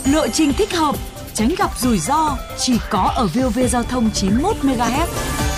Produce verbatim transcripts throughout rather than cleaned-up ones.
lộ trình thích hợp, tránh gặp rủi ro, chỉ có ở vê o vê Giao thông chín mươi mốt mê ga héc.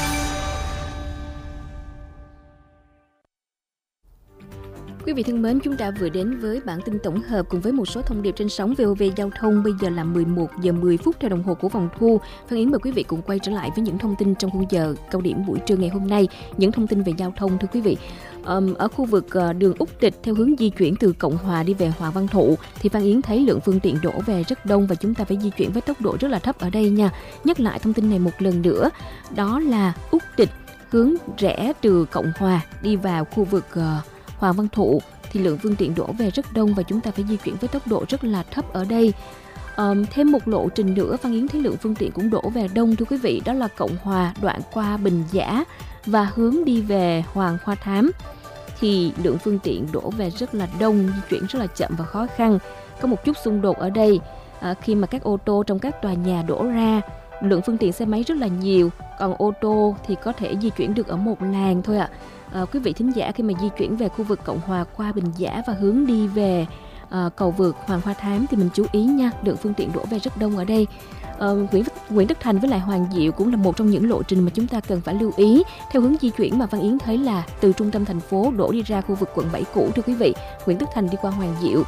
Quý vị thân mến, chúng ta vừa đến với bản tin tổng hợp cùng với một số thông điệp trên sóng vê o vê Giao thông. Bây giờ là mười một giờ mười phút theo đồng hồ của phòng thu. Phan Yến mời quý vị cùng quay trở lại với những thông tin trong khung giờ cao điểm buổi trưa ngày hôm nay. Những thông tin về giao thông thưa quý vị. Um, ở khu vực uh, đường Úc Tịch theo hướng di chuyển từ Cộng Hòa đi về Hoàng Văn Thụ thì Phan Yến thấy lượng phương tiện đổ về rất đông và chúng ta phải di chuyển với tốc độ rất là thấp ở đây nha. Nhắc lại thông tin này một lần nữa, đó là Úc Tịch hướng rẽ từ Cộng Hòa đi vào khu vực uh, Hoàng Văn Thụ thì lượng phương tiện đổ về rất đông và chúng ta phải di chuyển với tốc độ rất là thấp ở đây. Um, thêm một lộ trình nữa, Phan Yến thấy lượng phương tiện cũng đổ về đông thưa quý vị, đó là Cộng Hòa đoạn qua Bình Giã và hướng đi về Hoàng Hoa Thám thì lượng phương tiện đổ về rất là đông, di chuyển rất là chậm và khó khăn. Có một chút xung đột ở đây à, khi mà các ô tô trong các tòa nhà đổ ra, lượng phương tiện xe máy rất là nhiều, còn ô tô thì có thể di chuyển được ở một làn thôi ạ. À, quý vị thính giả khi mà di chuyển về khu vực Cộng Hòa qua Bình Giã và hướng đi về à, cầu vượt Hoàng Hoa Thám thì mình chú ý nha, lượng phương tiện đổ về rất đông ở đây. À, Nguyễn, Nguyễn Đức Thành với lại Hoàng Diệu cũng là một trong những lộ trình mà chúng ta cần phải lưu ý. Theo hướng di chuyển mà Văn Yến thấy là từ trung tâm thành phố đổ đi ra khu vực quận bảy cũ thưa quý vị. Nguyễn Đức Thành đi qua Hoàng Diệu.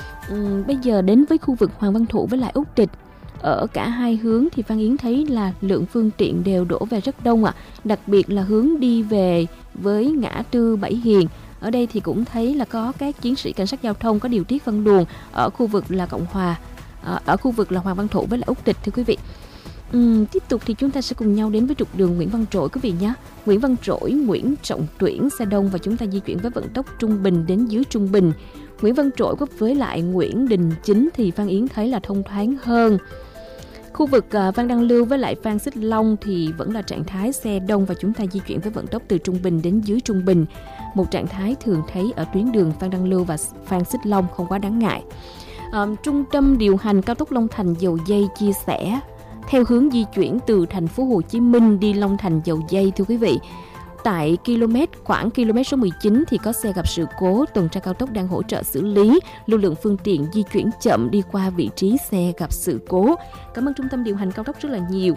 Ừ, bây giờ đến với khu vực Hoàng Văn Thụ với lại Úc Tịch. Ở cả hai hướng thì Phan Yến thấy là lượng phương tiện đều đổ về rất đông ạ. À. Đặc biệt là hướng đi về với ngã tư Bảy Hiền. Ở đây thì cũng thấy là có các chiến sĩ cảnh sát giao thông có điều tiết phân luồng ở khu vực là Cộng Hòa, ở khu vực là Hoàng Văn Thụ với lại Úc Tịch thưa quý vị. Uhm, tiếp tục thì chúng ta sẽ cùng nhau đến với trục đường Nguyễn Văn Trỗi quý vị nhé. Nguyễn Văn Trỗi, Nguyễn Trọng Tuyển xe đông và chúng ta di chuyển với vận tốc trung bình đến dưới trung bình. Nguyễn Văn Trỗi với lại Nguyễn Đình Chính thì Phan Yến thấy là thông thoáng hơn. Khu vực uh, Phan Đăng Lưu với lại Phan Xích Long thì vẫn là trạng thái xe đông và chúng ta di chuyển với vận tốc từ trung bình đến dưới trung bình. Một trạng thái thường thấy ở tuyến đường Phan Đăng Lưu và Phan Xích Long không quá đáng ngại. Uh, trung tâm điều hành cao tốc Long Thành Dầu Giây chia sẻ theo hướng di chuyển từ thành phố Hồ Chí Minh đi Long Thành Dầu Giây thưa quý vị. Tại km khoảng km số mười chín thì có xe gặp sự cố, tuần tra cao tốc đang hỗ trợ xử lý, lưu lượng phương tiện di chuyển chậm đi qua vị trí xe gặp sự cố. Cảm ơn trung tâm điều hành cao tốc rất là nhiều.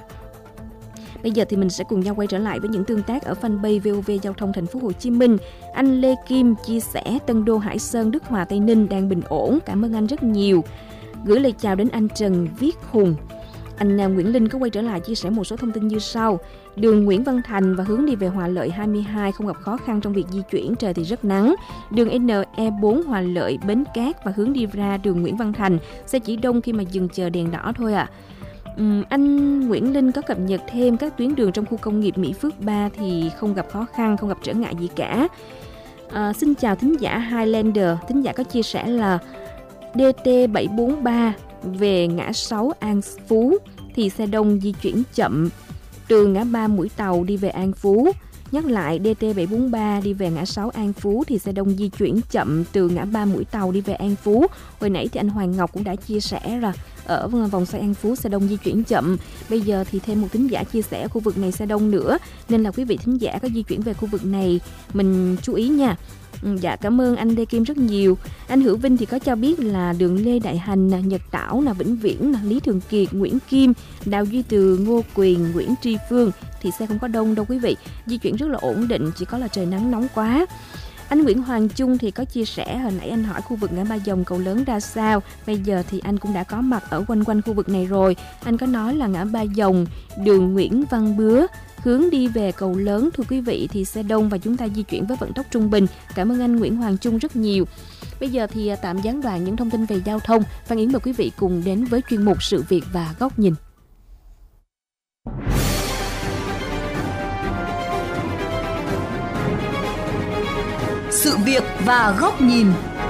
Bây giờ thì mình sẽ cùng nhau quay trở lại với những tương tác ở fanpage vê o vê Giao thông Thành phố Hồ Chí Minh. Anh Lê Kim chia sẻ Tân Đô, Hải Sơn, Đức Hòa, Tây Ninh đang bình ổn. Cảm ơn anh rất nhiều. Gửi lời chào đến anh Trần Viết Hùng. Anh Nguyễn Linh có quay trở lại chia sẻ một số thông tin như sau. Đường Nguyễn Văn Thành và hướng đi về Hòa Lợi hai mươi hai không gặp khó khăn trong việc di chuyển, trời thì rất nắng. Đường en e bốn Hòa Lợi Bến Cát và hướng đi ra đường Nguyễn Văn Thành sẽ chỉ đông khi mà dừng chờ đèn đỏ thôi ạ. À. Uhm, anh Nguyễn Linh có cập nhật thêm các tuyến đường trong khu công nghiệp Mỹ Phước ba thì không gặp khó khăn, không gặp trở ngại gì cả. À, xin chào thính giả Highlander, thính giả có chia sẻ là đê tê bảy bốn ba về ngã sáu An Phú thì xe đông di chuyển chậm từ ngã ba Mũi Tàu đi về An Phú. Nhắc lại đê tê bảy bốn ba đi về ngã sáu An Phú thì xe đông di chuyển chậm từ ngã ba Mũi Tàu đi về An Phú. Hồi nãy thì anh Hoàng Ngọc cũng đã chia sẻ là ở vòng xoay An Phú xe đông di chuyển chậm. Bây giờ thì thêm một thính giả chia sẻ khu vực này xe đông nữa, nên là quý vị thính giả có di chuyển về khu vực này mình chú ý nha. Dạ, cảm ơn anh Lê Kim rất nhiều. Anh Hữu Vinh thì có cho biết là đường Lê Đại Hành, Nhật Tảo, Vĩnh Viễn, Lý Thường Kiệt, Nguyễn Kim, Đào Duy Từ, Ngô Quyền, Nguyễn Tri Phương thì xe không có đông đâu quý vị. Di chuyển rất là ổn định, chỉ có là trời nắng nóng quá. Anh Nguyễn Hoàng Trung thì có chia sẻ, hồi nãy anh hỏi khu vực ngã ba Dòng Cầu Lớn ra sao. Bây giờ thì anh cũng đã có mặt ở quanh quanh khu vực này rồi. Anh có nói là ngã ba Dòng, đường Nguyễn Văn Bứa, hướng đi về Cầu Lớn thưa quý vị thì xe đông và chúng ta di chuyển với vận tốc trung bình. Cảm ơn anh Nguyễn Hoàng Trung rất nhiều. Bây giờ thì tạm gián đoạn những thông tin về giao thông. Phan Yến mời quý vị cùng đến với chuyên mục Sự việc và góc nhìn. Sự việc và góc nhìn.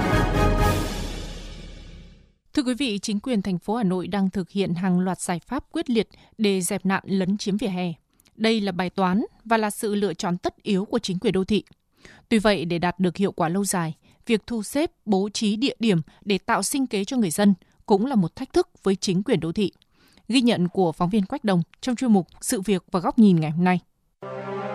Thưa quý vị, chính quyền thành phố Hà Nội đang thực hiện hàng loạt giải pháp quyết liệt để dẹp nạn lấn chiếm vỉa hè. Đây là bài toán và là sự lựa chọn tất yếu của chính quyền đô thị. Tuy vậy, để đạt được hiệu quả lâu dài, việc thu xếp, bố trí địa điểm để tạo sinh kế cho người dân cũng là một thách thức với chính quyền đô thị. Ghi nhận của phóng viên Quách Đồng trong chuyên mục Sự việc và góc nhìn ngày hôm nay.